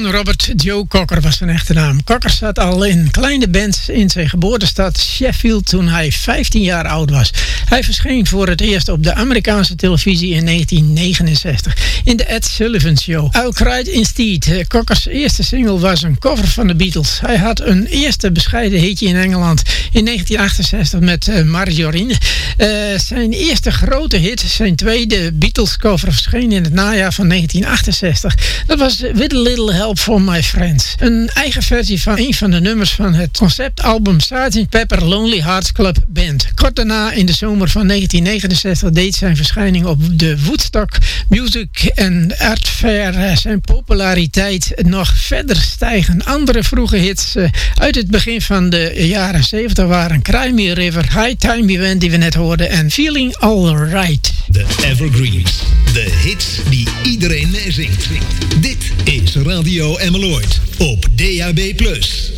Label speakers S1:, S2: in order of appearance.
S1: John Robert Joe Cocker was zijn echte naam. Cocker zat al in kleine bands in zijn geboortestad Sheffield toen hij 15 jaar oud was. Hij verscheen voor het eerst op de Amerikaanse televisie in 1969 in de Ed Sullivan Show. I'll Cry Instead. Cockers eerste single was een cover van de Beatles. Hij had een eerste bescheiden hitje in Engeland in 1968 met Marjorie. Zijn eerste grote hit, zijn tweede Beatles cover, verscheen in het najaar van 1968. Dat was With a Little Help from My Friends. Een eigen versie van een van de nummers van het conceptalbum Sgt. Pepper Lonely Hearts Club Band. Kort daarna, in de zomer van 1969, deed zijn verschijning op de Woodstock Music and Art Fair zijn populariteit nog verder stijgen. Andere vroege hits uit het begin van de jaren 70 waren Cry Me a River, High Time Event die we net hoorden en Feeling Alright.
S2: De Evergreens. De hits die iedereen meezingt. Dit is Radio Emmeloord op DAB+.